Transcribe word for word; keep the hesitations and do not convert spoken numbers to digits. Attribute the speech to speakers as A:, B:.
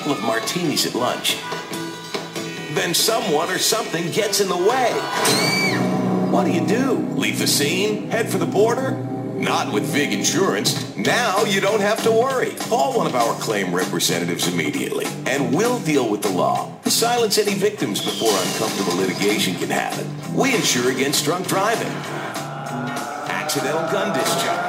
A: couple of martinis at lunch. Then someone or something gets in the way. What do you do? Leave the scene? Head for the border? Not with Vig Insurance. Now you don't have to worry. Call one of our claim representatives immediately, and we'll deal with the law. Silence any victims before uncomfortable litigation can happen. We insure against drunk driving, accidental gun discharge,